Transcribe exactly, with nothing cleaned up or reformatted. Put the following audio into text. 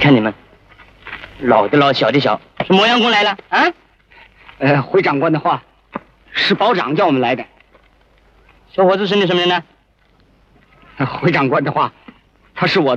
看你们，老的老，小的小，是磨洋工来了啊？ 呃，回长官的话，是保长叫我们来的。 小伙子是你什么人呢？ 回长官的话，他是我